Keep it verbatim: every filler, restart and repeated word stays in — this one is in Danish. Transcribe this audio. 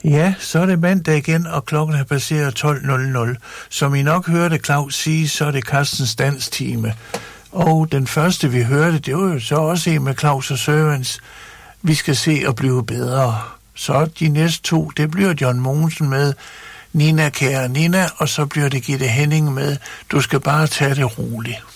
Ja, så er det mandag igen, og klokken er passeret tolv nul nul. Som I nok hørte Claus sige, så er det Carstens danstime. Og den første, vi hørte, det var jo så også en med Claus og Sørens. Vi skal se og blive bedre. Så de næste to, det bliver John Mogensen med Nina, kære Nina, og så bliver det Gitte Henning med Du skal bare tage det roligt.